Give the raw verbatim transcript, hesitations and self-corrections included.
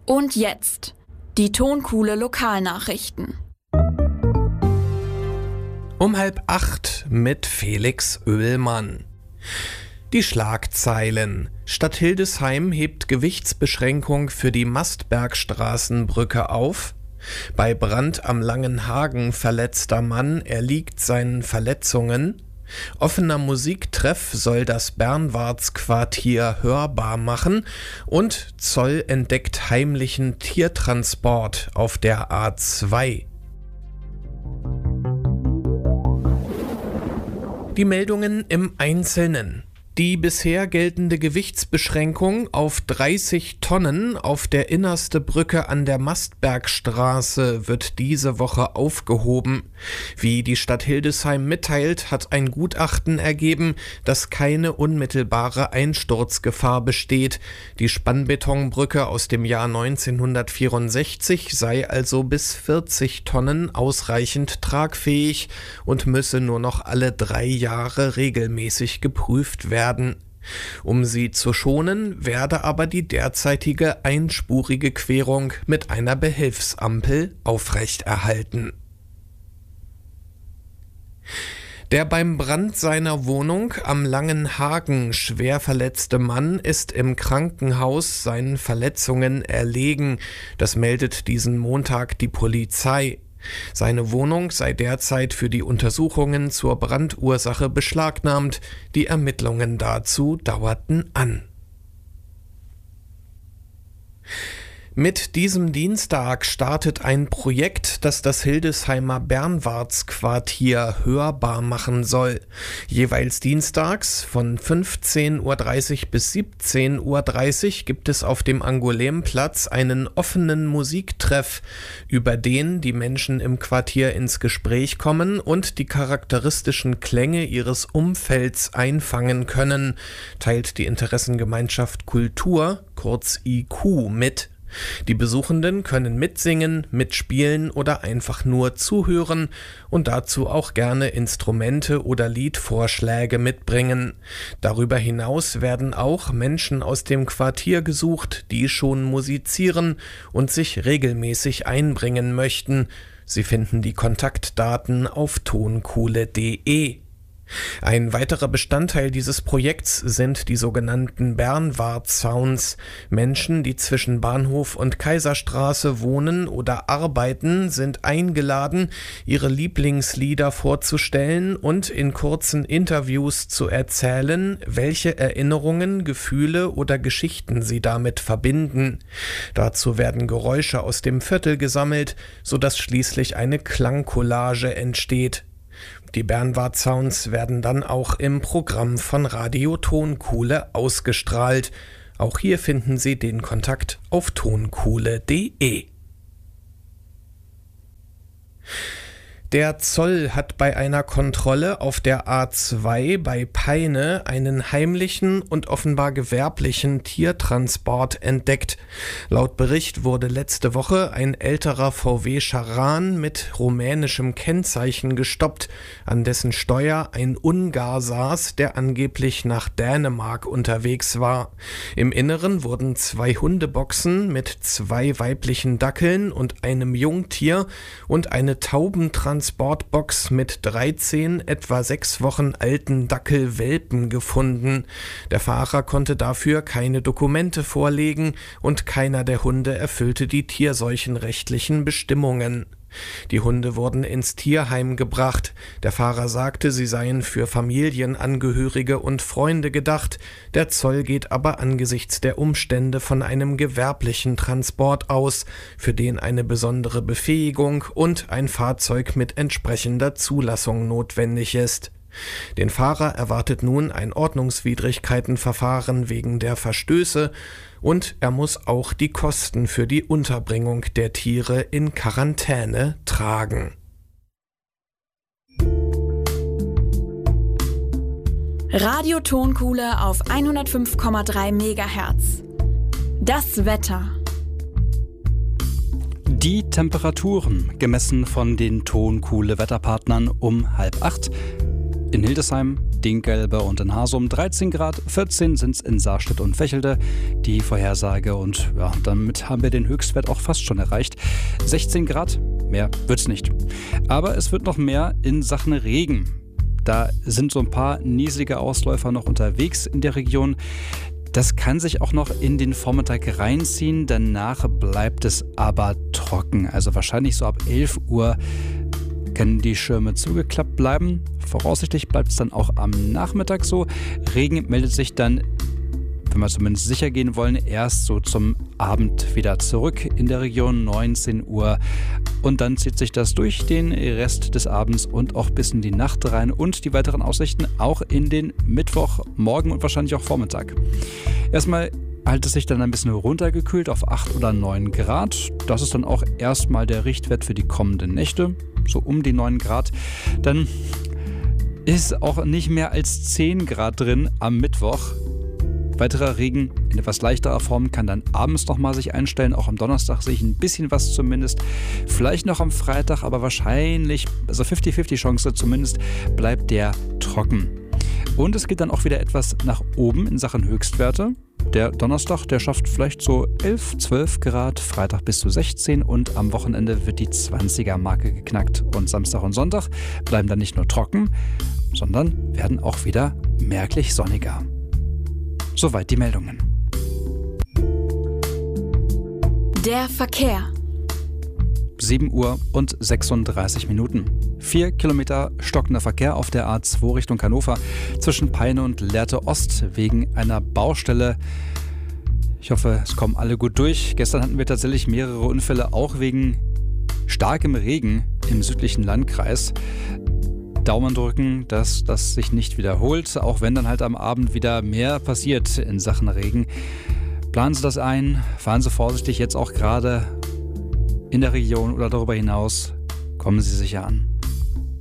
Und jetzt die Tonkuhle Lokalnachrichten. Um halb acht mit Felix Oehlmann. Die Schlagzeilen. Stadt Hildesheim hebt Gewichtsbeschränkung für die Mastbergstraßenbrücke auf. Bei Brand am Langenhagen verletzter Mann erliegt seinen Verletzungen. Offener Musiktreff soll das Bernwartsquartier hörbar machen und Zoll entdeckt heimlichen Tiertransport auf der A zwei. Die Meldungen im Einzelnen. Die bisher geltende Gewichtsbeschränkung auf dreißig Tonnen auf der Innerste Brücke an der Mastbergstraße wird diese Woche aufgehoben. Wie die Stadt Hildesheim mitteilt, hat ein Gutachten ergeben, dass keine unmittelbare Einsturzgefahr besteht. Die Spannbetonbrücke aus dem Jahr neunzehnhundertvierundsechzig sei also bis vierzig Tonnen ausreichend tragfähig und müsse nur noch alle drei Jahre regelmäßig geprüft werden. Um sie zu schonen, werde aber die derzeitige einspurige Querung mit einer Behelfsampel aufrechterhalten. Der beim Brand seiner Wohnung am Langenhagen schwer verletzte Mann ist im Krankenhaus seinen Verletzungen erlegen. Das meldet diesen Montag die Polizei. Seine Wohnung sei derzeit für die Untersuchungen zur Brandursache beschlagnahmt. Die Ermittlungen dazu dauerten an. Mit diesem Dienstag startet ein Projekt, das das Hildesheimer Bernwartsquartier hörbar machen soll. Jeweils dienstags von fünfzehn Uhr dreißig bis siebzehn Uhr dreißig gibt es auf dem Angolemplatz einen offenen Musiktreff, über den die Menschen im Quartier ins Gespräch kommen und die charakteristischen Klänge ihres Umfelds einfangen können, teilt die Interessengemeinschaft Kultur, kurz I Q, mit. Die Besuchenden können mitsingen, mitspielen oder einfach nur zuhören und dazu auch gerne Instrumente oder Liedvorschläge mitbringen. Darüber hinaus werden auch Menschen aus dem Quartier gesucht, die schon musizieren und sich regelmäßig einbringen möchten. Sie finden die Kontaktdaten auf tonkuhle punkt de. Ein weiterer Bestandteil dieses Projekts sind die sogenannten Bernward-Sounds. Menschen, die zwischen Bahnhof und Kaiserstraße wohnen oder arbeiten, sind eingeladen, ihre Lieblingslieder vorzustellen und in kurzen Interviews zu erzählen, welche Erinnerungen, Gefühle oder Geschichten sie damit verbinden. Dazu werden Geräusche aus dem Viertel gesammelt, sodass schließlich eine Klangcollage entsteht. Die Bernward-Sounds werden dann auch im Programm von Radio Tonkuhle ausgestrahlt. Auch hier finden Sie den Kontakt auf tonkuhle punkt de. Der Zoll hat bei einer Kontrolle auf der A zwei bei Peine einen heimlichen und offenbar gewerblichen Tiertransport entdeckt. Laut Bericht wurde letzte Woche ein älterer V W Charan mit rumänischem Kennzeichen gestoppt, an dessen Steuer ein Ungar saß, der angeblich nach Dänemark unterwegs war. Im Inneren wurden zwei Hundeboxen mit zwei weiblichen Dackeln und einem Jungtier und eine Taubentransportbox mit dreizehn etwa sechs Wochen alten Dackelwelpen gefunden. Der Fahrer konnte dafür keine Dokumente vorlegen und keiner der Hunde erfüllte die tierseuchenrechtlichen Bestimmungen. Die Hunde wurden ins Tierheim gebracht. Der Fahrer sagte, sie seien für Familienangehörige und Freunde gedacht. Der Zoll geht aber angesichts der Umstände von einem gewerblichen Transport aus, für den eine besondere Befähigung und ein Fahrzeug mit entsprechender Zulassung notwendig ist. Den Fahrer erwartet nun ein Ordnungswidrigkeitenverfahren wegen der Verstöße und er muss auch die Kosten für die Unterbringung der Tiere in Quarantäne tragen. Radio Tonkuhle auf hundertfünf Komma drei Megahertz. Das Wetter. Die Temperaturen, gemessen von den Tonkuhle Wetterpartnern um halb acht. In Hildesheim Dinkgelbe und in Hasum dreizehn Grad, vierzehn sind es in Saarstedt und Vechelde, die Vorhersage. Und ja, damit haben wir den Höchstwert auch fast schon erreicht. sechzehn Grad, mehr wird's nicht. Aber es wird noch mehr in Sachen Regen. Da sind so ein paar nieselige Ausläufer noch unterwegs in der Region. Das kann sich auch noch in den Vormittag reinziehen. Danach bleibt es aber trocken. Also wahrscheinlich so ab elf Uhr können die Schirme zugeklappt bleiben. Voraussichtlich bleibt es dann auch am Nachmittag so. Regen meldet sich dann, wenn wir zumindest sicher gehen wollen, erst so zum Abend wieder zurück in der Region, neunzehn Uhr. Und dann zieht sich das durch den Rest des Abends und auch bis in die Nacht rein. Und die weiteren Aussichten auch in den Mittwoch, morgen und wahrscheinlich auch Vormittag. Erstmal hat es sich dann ein bisschen runtergekühlt auf acht oder neun Grad. Das ist dann auch erstmal der Richtwert für die kommenden Nächte, so um die neun Grad. Dann ist auch nicht mehr als zehn Grad drin am Mittwoch. Weiterer Regen in etwas leichterer Form kann dann abends nochmal sich einstellen. Auch am Donnerstag sehe ich ein bisschen was zumindest. Vielleicht noch am Freitag, aber wahrscheinlich, also fünfzig fünfzig Chance zumindest, bleibt der trocken. Und es geht dann auch wieder etwas nach oben in Sachen Höchstwerte. Der Donnerstag, der schafft vielleicht so elf, zwölf Grad, Freitag bis zu sechzehn und am Wochenende wird die zwanziger-Marke geknackt. Und Samstag und Sonntag bleiben dann nicht nur trocken, sondern werden auch wieder merklich sonniger. Soweit die Meldungen. Der Verkehr. sieben Uhr und sechsunddreißig Minuten. Vier Kilometer stockender Verkehr auf der A zwei Richtung Hannover zwischen Peine und Lehrte Ost wegen einer Baustelle. Ich hoffe, es kommen alle gut durch. Gestern hatten wir tatsächlich mehrere Unfälle, auch wegen starkem Regen im südlichen Landkreis. Daumen drücken, dass das sich nicht wiederholt, auch wenn dann halt am Abend wieder mehr passiert in Sachen Regen. Planen Sie das ein, fahren Sie vorsichtig, jetzt auch gerade in der Region oder darüber hinaus. Kommen Sie sicher an.